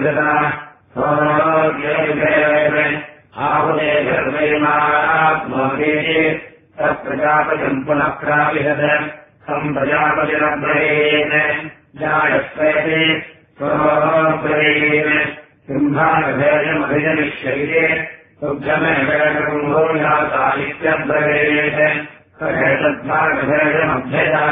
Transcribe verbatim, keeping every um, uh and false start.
आहुते सर्वैमात्मोदे तत्प्रजापतिम् पुनः प्राविशत सम्प्रजापतिरब्रवीन् जायस्वेति स्वब्रवीन् सिंहानभेदमभिजनिष्यैते तुभ्यमेवेदकुम्भोजातादित्यब्रवीत् तदेतद्भागभेदमभ्यजा